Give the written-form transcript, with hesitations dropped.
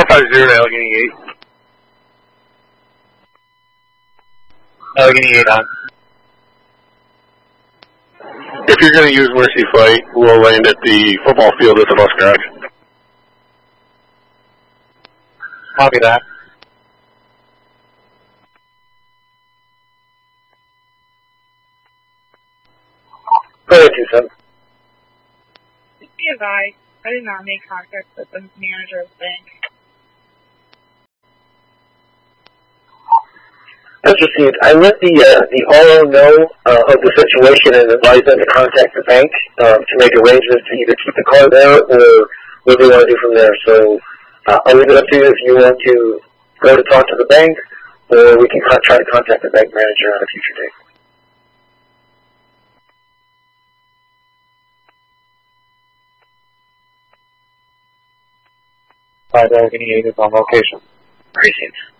150 to Allegheny 8. Allegheny 8 on. If you're going to use Mercy Flight, we'll land at the football field at the bus garage. Copy that. Go ahead, 27. Be advised, I did not make contact with the manager of the bank. That's received. I let the RO know of the situation and advise them to contact the bank to make arrangements to either keep the car there or what they want to do from there. So I'll leave it up to you if you want to go to talk to the bank, or we can try to contact the bank manager on a future date. 5 Allegheny 8 is on location. Appreciate it.